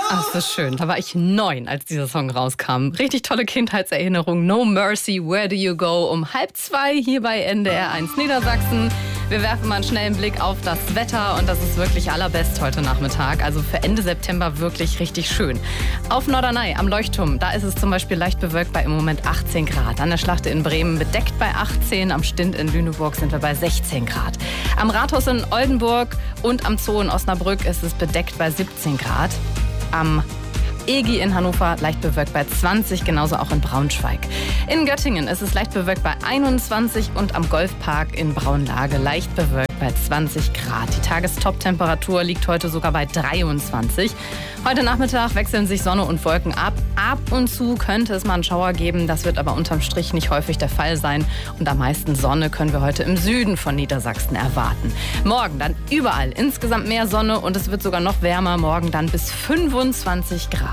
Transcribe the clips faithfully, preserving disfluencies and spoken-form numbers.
Ach, so schön. Da war ich neun, als dieser Song rauskam. Richtig tolle Kindheitserinnerung. No Mercy, Where Do You Go? Um halb zwei hier bei N D R eins Niedersachsen. Wir werfen mal einen schnellen Blick auf das Wetter und das ist wirklich allerbest heute Nachmittag. Also für Ende September wirklich richtig schön. Auf Norderney am Leuchtturm, da ist es zum Beispiel leicht bewölkt bei im Moment achtzehn Grad. An der Schlachte in Bremen bedeckt bei achtzehn. Am Stint in Lüneburg sind wir bei sechzehn Grad. Am Rathaus in Oldenburg und am Zoo in Osnabrück ist es bedeckt bei siebzehn Grad. Am E G I in Hannover leicht bewölkt bei zwanzig, genauso auch in Braunschweig. In Göttingen ist es leicht bewölkt bei einundzwanzig und am Golfpark in Braunlage leicht bewölkt bei zwanzig Grad. Die Tagestop-Temperatur liegt heute sogar bei dreiundzwanzig. Heute Nachmittag wechseln sich Sonne und Wolken ab. Ab und zu könnte es mal einen Schauer geben, das wird aber unterm Strich nicht häufig der Fall sein. Und am meisten Sonne können wir heute im Süden von Niedersachsen erwarten. Morgen dann überall insgesamt mehr Sonne und es wird sogar noch wärmer. Morgen dann bis fünfundzwanzig Grad.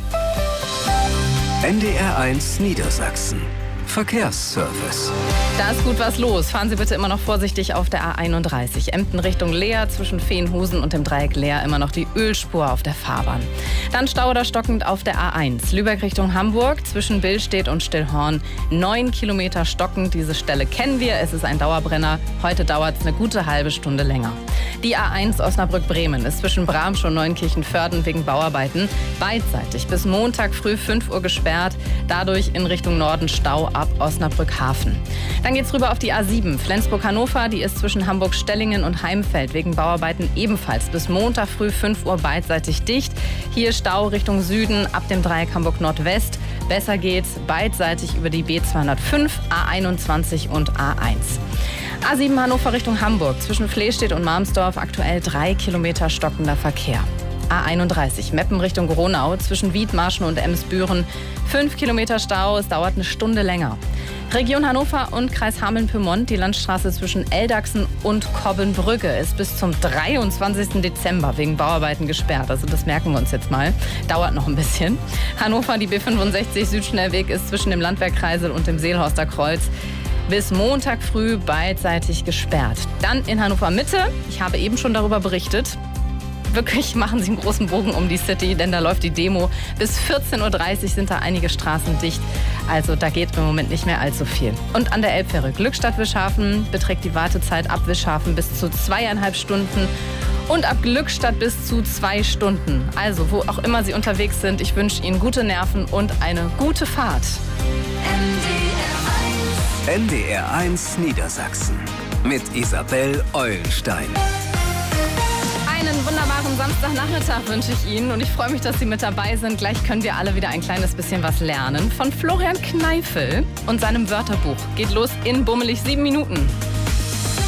N D R eins Niedersachsen. Verkehrsservice. Da ist gut was los. Fahren Sie bitte immer noch vorsichtig auf der A einunddreißig. Emden Richtung Leer, zwischen Veenhusen und dem Dreieck Leer immer noch die Ölspur auf der Fahrbahn. Dann Stau oder stockend auf der A eins. Lübeck Richtung Hamburg, zwischen Billstedt und Stillhorn. Neun Kilometer stockend. Diese Stelle kennen wir. Es ist ein Dauerbrenner. Heute dauert es eine gute halbe Stunde länger. Die A eins Osnabrück-Bremen ist zwischen Bramsch und Neunkirchen-Vörden wegen Bauarbeiten beidseitig bis Montag früh fünf Uhr gesperrt. Dadurch in Richtung Norden Stau ab Osnabrück-Hafen. Dann geht's rüber auf die A sieben Flensburg-Hannover. Die ist zwischen Hamburg-Stellingen und Heimfeld wegen Bauarbeiten ebenfalls bis Montag früh fünf Uhr beidseitig dicht. Hier Stau Richtung Süden ab dem Dreieck Hamburg-Nordwest. Besser geht's beidseitig über die B zweihundertfünf, A einundzwanzig und A eins. A sieben Hannover Richtung Hamburg. Zwischen Flehstedt und Malmsdorf aktuell drei Kilometer stockender Verkehr. A einunddreißig Meppen Richtung Gronau. Zwischen Wiedmarschen und Emsbüren fünf Kilometer Stau. Es dauert eine Stunde länger. Region Hannover und Kreis Hameln-Pyrmont. Die Landstraße zwischen Eldachsen und Cobbenbrügge ist bis zum dreiundzwanzigsten Dezember wegen Bauarbeiten gesperrt. Also das merken wir uns jetzt mal. Dauert noch ein bisschen. Hannover, die B fünfundsechzig Südschnellweg ist zwischen dem Landwehrkreisel und dem Seelhorster Kreuz bis Montag früh beidseitig gesperrt. Dann in Hannover Mitte. Ich habe eben schon darüber berichtet. Wirklich machen Sie einen großen Bogen um die City, denn da läuft die Demo. Bis vierzehn Uhr dreißig sind da einige Straßen dicht. Also da geht im Moment nicht mehr allzu viel. Und an der Elbfähre Glückstadt-Wischhafen beträgt die Wartezeit ab Wischhafen bis zu zweieinhalb Stunden. Und ab Glückstadt bis zu zwei Stunden. Also wo auch immer Sie unterwegs sind, ich wünsche Ihnen gute Nerven und eine gute Fahrt. N D R eins Niedersachsen mit Isabel Eulenstein. Einen wunderbaren Samstagnachmittag wünsche ich Ihnen und ich freue mich, dass Sie mit dabei sind. Gleich können wir alle wieder ein kleines bisschen was lernen von Florian Kneifel und seinem Wörterbuch. Geht los in bummelig sieben Minuten.